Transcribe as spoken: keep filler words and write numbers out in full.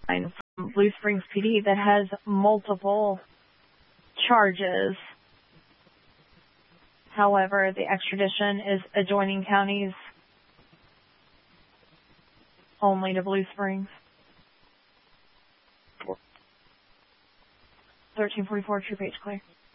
from Blue Springs P D that has multiple charges. However, the extradition is adjoining counties only to Blue Springs. thirteen forty-four, True Page clear.